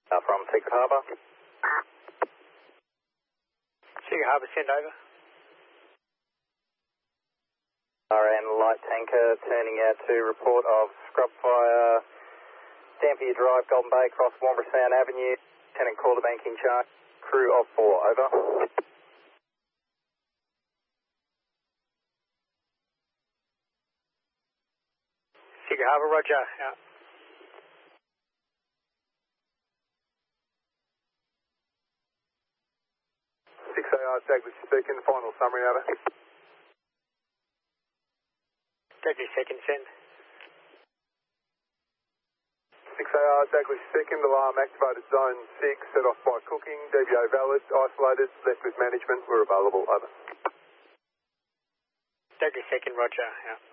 From Secret Harbour. Secret Harbour, send over. RN light tanker turning out to report of scrub fire, Dampier Drive, Golden Bay, across Warmborough Sound Avenue. Lieutenant Quarterbank in charge. Crew of 4, over. Secret Harbour, roger, out. Douglas speaking, final summary, over. Douglas second, send. 6AR, Douglas second, alarm activated zone 6, set off by cooking, DVO valid, isolated, left with management, we're available, over. Douglas second, roger, out.